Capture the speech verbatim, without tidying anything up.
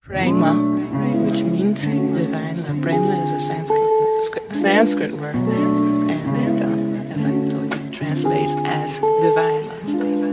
Prema, which means divine love. Prema is a Sanskrit, Sanskrit word, and it, um, as I told you, translates as divine love.